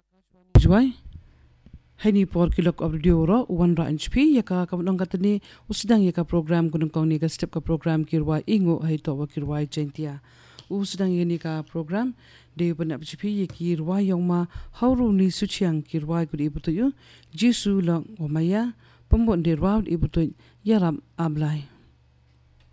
Juai Hani por kilok of radio ro 1 ra HP yaka kamnong katani usdang yaka program kunong kau ni ka step ka program kirwa ingo hai to wa kirwa jentia usdang yeni ka program de bana HP kirwa yongma hauru ni suchiang kirwa ku ibutu yu jisu lang omaya pombon de raud ibutu yaram ablai